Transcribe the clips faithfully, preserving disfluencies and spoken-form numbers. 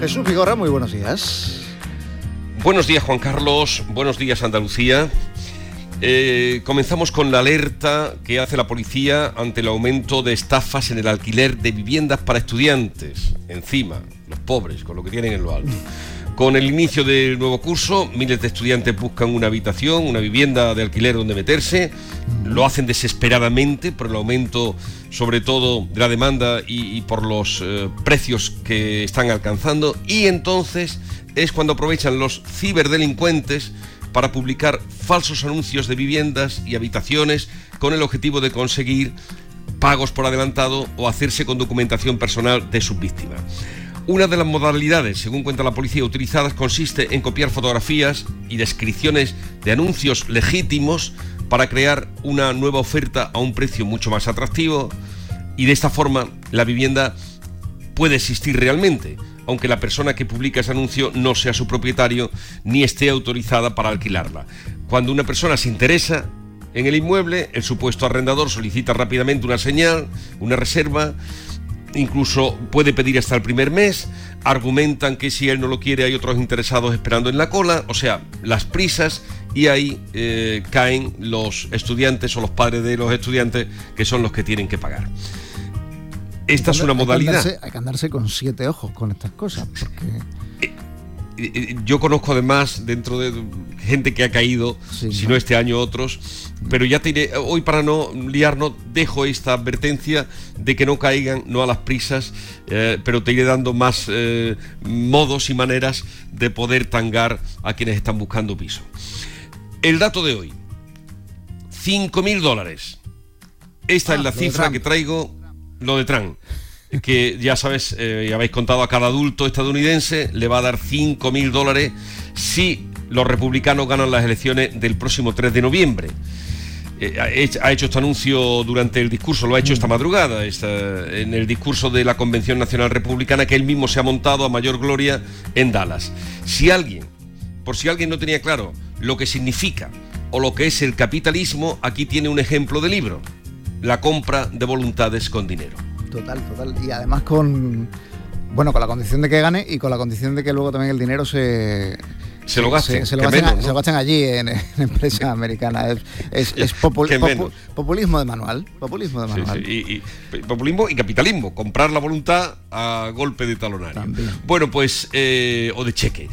Jesús Vigorra, muy buenos días. Buenos días, Juan Carlos. Buenos días, Andalucía. Eh, comenzamos con la alerta que hace la policía ante el aumento de estafas en el alquiler de viviendas para estudiantes. Encima, los pobres, con lo que tienen en lo alto. Con el inicio del nuevo curso, miles de estudiantes buscan una habitación, una vivienda de alquiler donde meterse. Lo hacen desesperadamente por el aumento, sobre todo, de la demanda y, y por los eh, precios que están alcanzando. Y entonces es cuando aprovechan los ciberdelincuentes para publicar falsos anuncios de viviendas y habitaciones con el objetivo de conseguir pagos por adelantado o hacerse con documentación personal de sus víctimas. Una de las modalidades, según cuenta la policía, utilizadas consiste en copiar fotografías y descripciones de anuncios legítimos para crear una nueva oferta a un precio mucho más atractivo, y de esta forma la vivienda puede existir realmente, aunque la persona que publica ese anuncio no sea su propietario ni esté autorizada para alquilarla. Cuando una persona se interesa en el inmueble, el supuesto arrendador solicita rápidamente una señal, una reserva, incluso puede pedir hasta el primer mes, argumentan que si él no lo quiere hay otros interesados esperando en la cola, o sea, las prisas, y ahí eh, caen los estudiantes o los padres de los estudiantes, que son los que tienen que pagar. Esta es una modalidad. Hay que, andarse, hay que andarse con siete ojos con estas cosas, porque... Eh, eh, yo conozco además dentro de gente que ha caído, sí, si no este año otros, pero ya te diré, hoy para no liarnos dejo esta advertencia de que no caigan, no a las prisas, eh, pero te iré dando más eh, modos y maneras de poder tangar a quienes están buscando piso. El dato de hoy, cinco mil dólares. Esta ah, es la cifra que traigo. Lo de Trump, que ya sabes, eh, ya habéis contado, a cada adulto estadounidense le va a dar cinco mil dólares si los republicanos ganan las elecciones del próximo tres de noviembre. Eh, ha hecho este anuncio durante el discurso, lo ha hecho esta madrugada, esta, en el discurso de la Convención Nacional Republicana, que él mismo se ha montado a mayor gloria en Dallas. Si alguien, por si alguien no tenía claro lo que significa o lo que es el capitalismo, aquí tiene un ejemplo de libro: la compra de voluntades con dinero. Total, total. Y además con, bueno, con la condición de que gane y con la condición de que luego también el dinero se... Se lo gasten. Se, se, lo, gasten, menos, ¿no? se lo gasten allí en, en empresas americanas. Es, es, es popul, popu, populismo de manual. Populismo de manual. Sí, sí. Y, y, populismo y capitalismo. Comprar la voluntad a golpe de talonario. También. Bueno, pues... Eh, o de cheque.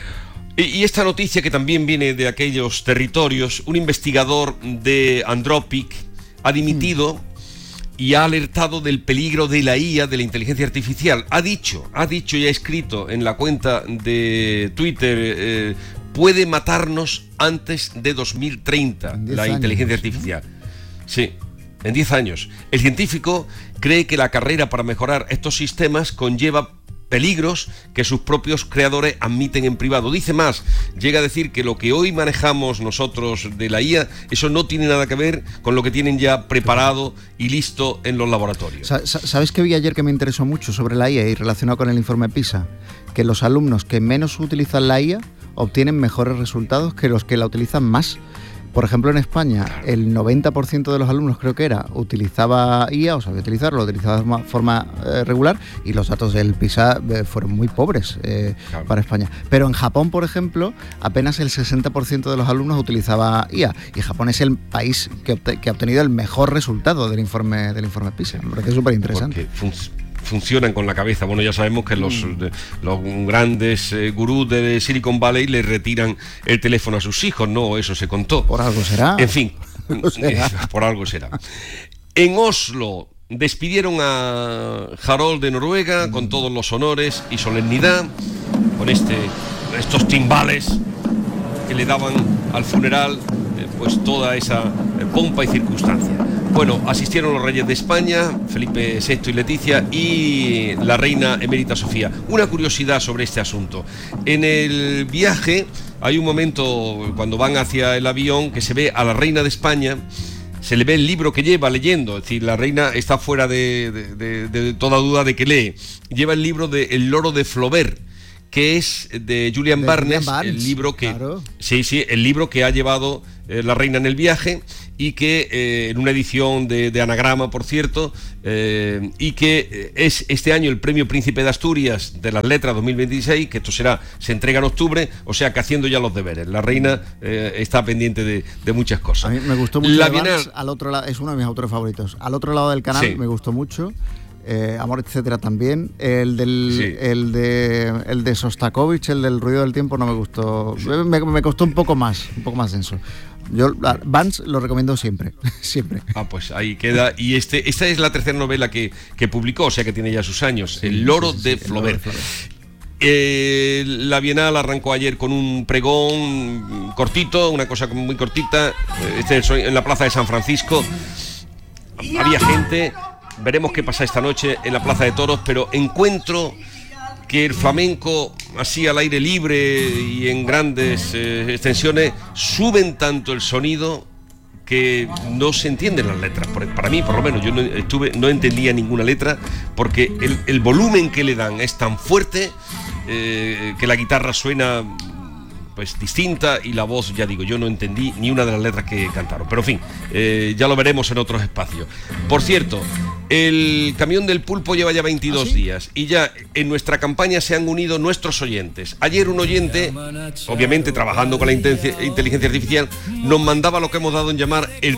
Y, y esta noticia, que también viene de aquellos territorios, un investigador de Anthropic ha dimitido mm. y ha alertado del peligro de la I A, de la inteligencia artificial. Ha dicho, ha dicho y ha escrito en la cuenta de Twitter, eh, puede matarnos antes de dos mil treinta, la años, inteligencia artificial. Sí, en diez años. El científico cree que la carrera para mejorar estos sistemas conlleva peligros que sus propios creadores admiten en privado. Dice más, llega a decir que lo que hoy manejamos nosotros de la I A, eso no tiene nada que ver con lo que tienen ya preparado y listo en los laboratorios. ¿Sabes qué vi ayer que me interesó mucho sobre la I A y relacionado con el informe PISA? Que los alumnos que menos utilizan la I A obtienen mejores resultados que los que la utilizan más. Por ejemplo, en España, el noventa por ciento de los alumnos, creo que era, utilizaba I A, o sabía utilizarlo, lo utilizaba de forma eh, regular, y los datos del PISA eh, fueron muy pobres eh, claro. para España. Pero en Japón, por ejemplo, apenas el sesenta por ciento de los alumnos utilizaba I A, y Japón es el país que, obte- que ha obtenido el mejor resultado del informe, del informe PISA. Me parece súper interesante. Funcionan con la cabeza. Bueno, ya sabemos que los, mm. de, los grandes eh, gurús de Silicon Valley le retiran el teléfono a sus hijos, ¿no? Eso se contó. Por algo será. En fin, será. por algo será. En Oslo despidieron a Harald de Noruega mm. con todos los honores y solemnidad, con este, estos timbales que le daban al funeral, eh, pues toda esa eh, pompa y circunstancia. Bueno, asistieron los reyes de España, Felipe sexto y Leticia, y la reina emérita Sofía. Una curiosidad sobre este asunto. En el viaje hay un momento, cuando van hacia el avión, que se ve a la reina de España, se le ve el libro que lleva leyendo, es decir, la reina está fuera de, de, de, de toda duda de que lee. Lleva el libro de El loro de Flaubert, que es de Julian, de Barnes, Julian Barnes, el libro que claro. sí, sí, el libro que ha llevado eh, la reina en el viaje, y que eh, en una edición de, de Anagrama, por cierto, eh, y que es este año el Premio Príncipe de Asturias de las Letras dos mil veintiséis, que esto será, se entrega en octubre, o sea que haciendo ya los deberes. La reina eh, está pendiente de, de muchas cosas. A mí me gustó mucho la Bienal, Bienal, al otro lado, es uno de mis autores favoritos. Al otro lado del canal, sí, me gustó mucho. Eh, Amor, etcétera, también. El del sí. el de el de Sostakovich, el del Ruido del Tiempo, no me gustó. Me, me costó un poco más, un poco más denso. Yo Vance lo recomiendo siempre, siempre. Ah, pues ahí queda. Y este esta es la tercera novela que, que publicó, o sea que tiene ya sus años. Sí, El Loro, sí, sí, de, sí, Flaubert. de Flaubert. Eh, la Bienal arrancó ayer con un pregón cortito, una cosa muy cortita. Este en la plaza de San Francisco. Había gente. Veremos qué pasa esta noche en la Plaza de Toros, pero encuentro que el flamenco, así al aire libre y en grandes eh, extensiones, suben tanto el sonido que no se entienden las letras. Para mí, por lo menos, yo no, estuve, no entendía ninguna letra, porque el, el volumen que le dan es tan fuerte eh, que la guitarra suena pues distinta y la voz, ya digo, yo no entendí ni una de las letras que cantaron. Pero en fin, eh, ya lo veremos en otros espacios. Por cierto, el Camión del Pulpo lleva ya veintidós ¿Ah, sí? días y ya en nuestra campaña se han unido nuestros oyentes. Ayer un oyente, obviamente trabajando con la inteligencia artificial, nos mandaba lo que hemos dado en llamar el